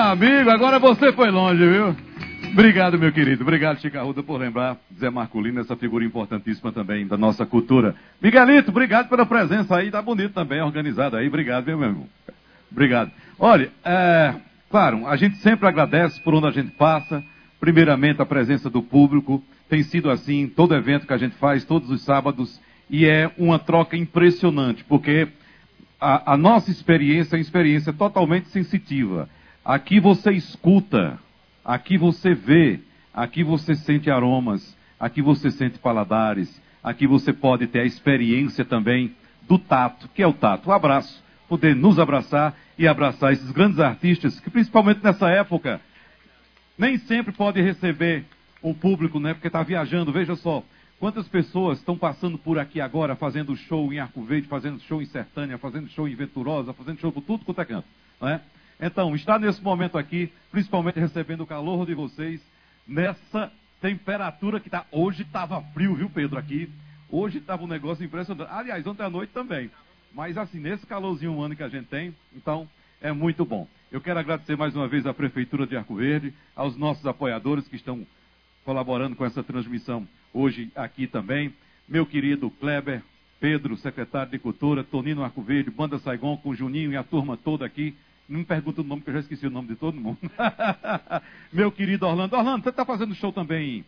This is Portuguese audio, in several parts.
amigo, agora você foi longe, viu? Obrigado, meu querido. Obrigado, Chico Arruda, por lembrar Zé Marculino, essa figura importantíssima também da nossa cultura. Miguelito, obrigado pela presença aí. Tá bonito também, organizado aí. Obrigado, meu irmão. Obrigado. Olha, claro, a gente sempre agradece por onde a gente passa. Primeiramente, a presença do público. Tem sido assim, todo evento que a gente faz, todos os sábados. E é uma troca impressionante, porque a nossa experiência é uma experiência totalmente sensitiva. Aqui você escuta, aqui você vê, aqui você sente aromas, aqui você sente paladares, aqui você pode ter a experiência também do tato, que é o tato, o abraço, poder nos abraçar e abraçar esses grandes artistas, que principalmente nessa época, nem sempre pode receber um público, né, porque está viajando. Veja só, quantas pessoas estão passando por aqui agora, fazendo show em Arco Verde, fazendo show em Sertânia, fazendo show em Venturosa, fazendo show por tudo quanto é canto, não é? Então, está nesse momento aqui, principalmente recebendo o calor de vocês, nessa temperatura que está. Hoje estava frio, viu, Pedro, aqui. Hoje estava um negócio impressionante. Aliás, ontem à noite também. Mas assim, nesse calorzinho humano que a gente tem, então, é muito bom. Eu quero agradecer mais uma vez à Prefeitura de Arco Verde, aos nossos apoiadores que estão colaborando com essa transmissão hoje aqui também. Meu querido Kleber, Pedro, secretário de Cultura, Tonino Arco Verde, Banda Saigon, com o Juninho e a turma toda aqui. Não me pergunta o nome, porque eu já esqueci o nome de todo mundo. Meu querido Orlando. Orlando, você está fazendo show também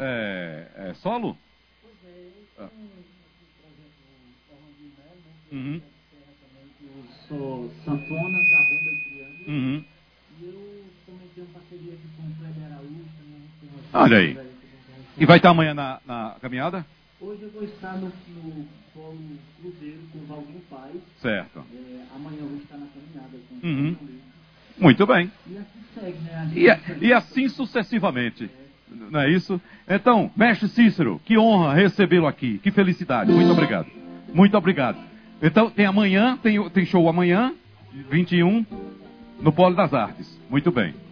solo? Pois é, eu tenho um projeto Uhum. eu sou sanfona, zabumba e triângulo. Uhum. E eu também tenho parceria aqui com o Kleber Araújo. Olha aí. E vai estar amanhã na caminhada? Hoje eu vou estar no Polo Cruzeiro com o Valdir Paz. Certo. Amanhã eu vou estar na caminhada com o Uhum. Valdir. Muito bem. E assim segue, né? E assim sucessivamente. Não é isso? Então, mestre Cícero, que honra recebê-lo aqui. Que felicidade. Muito obrigado. Muito obrigado. Então, tem amanhã, tem show amanhã, 21, no Polo das Artes. Muito bem.